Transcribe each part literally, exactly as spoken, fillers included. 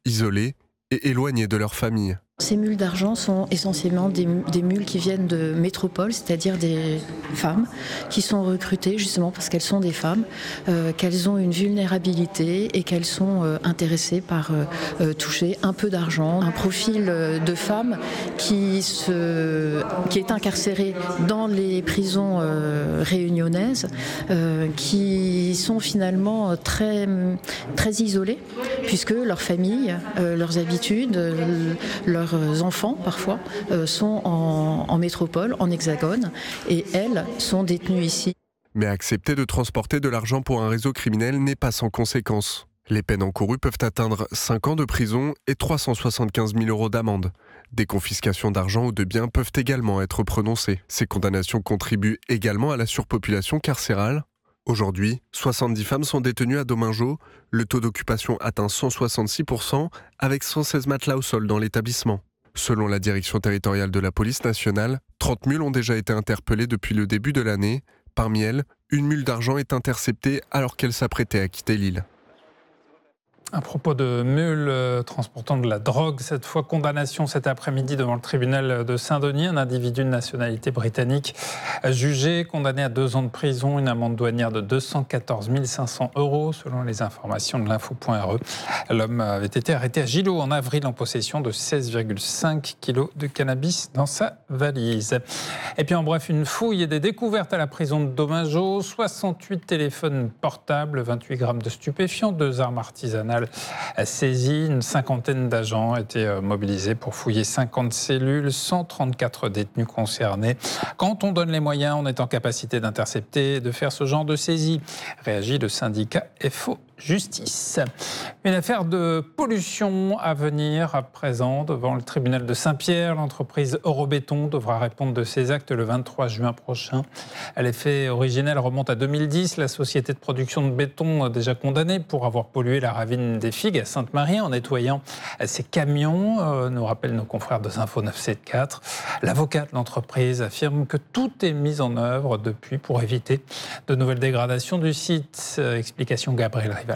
isolés et éloignés de leur famille. Ces mules d'argent sont essentiellement des, des mules qui viennent de métropole, c'est-à-dire des femmes qui sont recrutées justement parce qu'elles sont des femmes, euh, qu'elles ont une vulnérabilité et qu'elles sont euh, intéressées par euh, euh, toucher un peu d'argent. Un profil euh, de femme qui, se, qui est incarcérée dans les prisons euh, réunionnaises, euh, qui sont finalement très, très isolées puisque leurs familles, euh, leurs habitudes, euh, leurs enfants parfois euh, sont en, en métropole, en hexagone, et elles sont détenues ici. Mais accepter de transporter de l'argent pour un réseau criminel n'est pas sans conséquences. Les peines encourues peuvent atteindre cinq ans de prison et trois cent soixante-quinze mille euros d'amende. Des confiscations d'argent ou de biens peuvent également être prononcées. Ces condamnations contribuent également à la surpopulation carcérale. Aujourd'hui, soixante-dix femmes sont détenues à Domingo. Le taux d'occupation atteint cent soixante-six pour cent, avec cent seize matelas au sol dans l'établissement. Selon la direction territoriale de la police nationale, trente mules ont déjà été interpellées depuis le début de l'année. Parmi elles, une mule d'argent est interceptée alors qu'elle s'apprêtait à quitter l'île. À propos de mules euh, transportant de la drogue, cette fois condamnation cet après-midi devant le tribunal de Saint-Denis. Un individu de nationalité britannique jugé, condamné à deux ans de prison, une amende douanière de deux cent quatorze mille cinq cents euros selon les informations de l'info point r e. L'homme avait été arrêté à Gillot en avril en possession de seize virgule cinq kilos de cannabis dans sa valise. Et puis en bref, une fouille et des découvertes à la prison de Domingo. soixante-huit téléphones portables, vingt-huit grammes de stupéfiants, deux armes artisanales saisie. Une cinquantaine d'agents étaient mobilisés pour fouiller cinquante cellules, cent trente-quatre détenus concernés. Quand on donne les moyens, on est en capacité d'intercepter et de faire ce genre de saisie, réagit le syndicat F O Justice. Une affaire de pollution à venir à présent devant le tribunal de Saint-Pierre. L'entreprise Eurobéton devra répondre de ses actes le vingt-trois juin prochain. Les faits originels remontent à deux mille dix. La société de production de béton déjà condamnée pour avoir pollué la ravine des Figues à Sainte-Marie en nettoyant ses camions, euh, nous rappellent nos confrères de Info neuf cent soixante-quatorze. L'avocat de l'entreprise affirme que tout est mis en œuvre depuis pour éviter de nouvelles dégradations du site. Euh, explication Gabriel Rivals.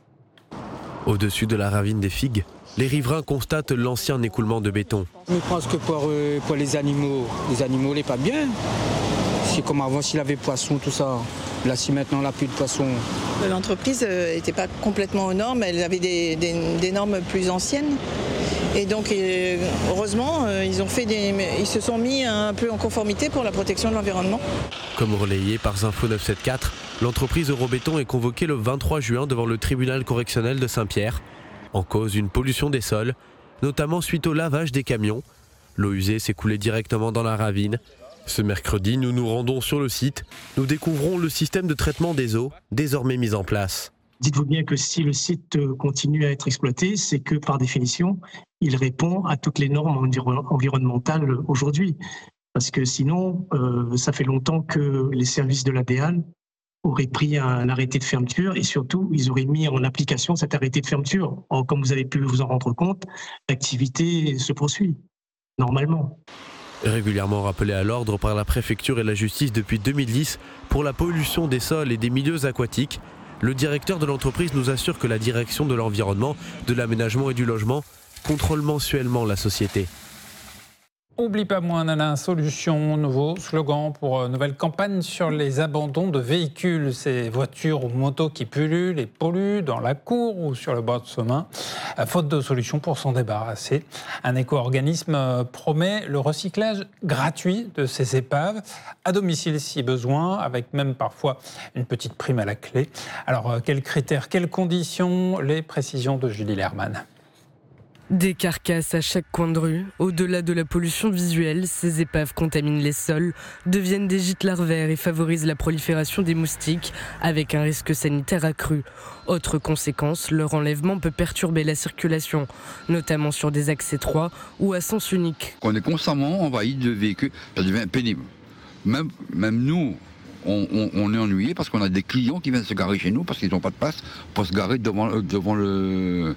Au-dessus de la ravine des Figues, les riverains constatent l'ancien écoulement de béton. Je pense que pour, euh, pour les animaux, les animaux, n'est pas bien. C'est comme avant, s'il avait poisson, tout ça. Là, si maintenant, il n'a plus de poisson. L'entreprise n'était pas complètement aux normes, elle avait des, des, des normes plus anciennes. Et donc, heureusement, ils, ont fait des, ils se sont mis un peu en conformité pour la protection de l'environnement. Comme relayé par Info neuf cent soixante-quatorze, l'entreprise Eurobéton est convoquée le vingt-trois juin devant le tribunal correctionnel de Saint-Pierre. En cause, une pollution des sols, notamment suite au lavage des camions. L'eau usée s'est coulée directement dans la ravine. Ce mercredi, nous nous rendons sur le site. Nous découvrons le système de traitement des eaux, désormais mis en place. Dites-vous bien que si le site continue à être exploité, c'est que par définition, il répond à toutes les normes environ- environnementales aujourd'hui. Parce que sinon, euh, ça fait longtemps que les services de l'A D A N auraient pris un arrêté de fermeture et surtout, ils auraient mis en application cet arrêté de fermeture. Or, comme vous avez pu vous en rendre compte, l'activité se poursuit, normalement. Régulièrement rappelé à l'ordre par la préfecture et la justice depuis deux mille dix pour la pollution des sols et des milieux aquatiques, le directeur de l'entreprise nous assure que la direction de l'environnement, de l'aménagement et du logement contrôle mensuellement la société. Oublie pas moins, Nana, solution, nouveau slogan pour nouvelle campagne sur les abandons de véhicules. Ces voitures ou motos qui pullulent et polluent dans la cour ou sur le bord de chemin. Faute de solution pour s'en débarrasser. Un éco-organisme promet le recyclage gratuit de ces épaves, à domicile si besoin, avec même parfois une petite prime à la clé. Alors, quels critères, quelles conditions? Les précisions de Julie Lerman. Des carcasses à chaque coin de rue. Au-delà de la pollution visuelle, ces épaves contaminent les sols, deviennent des gîtes larvaires et favorisent la prolifération des moustiques, avec un risque sanitaire accru. Autre conséquence, leur enlèvement peut perturber la circulation, notamment sur des accès étroits ou à sens unique. On est constamment envahi de véhicules, ça devient pénible. Même, même nous, on, on, on est ennuyé parce qu'on a des clients qui viennent se garer chez nous parce qu'ils n'ont pas de place pour se garer devant, devant le...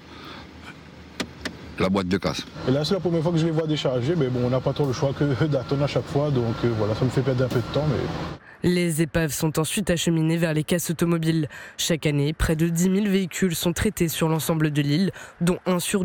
la boîte de casse. Et là, c'est la première fois que je les vois décharger, mais bon, on n'a pas trop le choix que d'attendre à chaque fois, donc euh, voilà, ça me fait perdre un peu de temps. Mais... Les épaves sont ensuite acheminées vers les casses automobiles. Chaque année, près de dix mille véhicules sont traités sur l'ensemble de l'île, dont un sur